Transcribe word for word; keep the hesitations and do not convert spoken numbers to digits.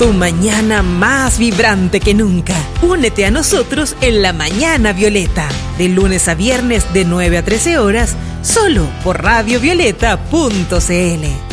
Tu mañana más vibrante que nunca. Únete a nosotros en La Mañana Violeta, de lunes a viernes de nueve a trece horas, solo por radio violeta punto c l.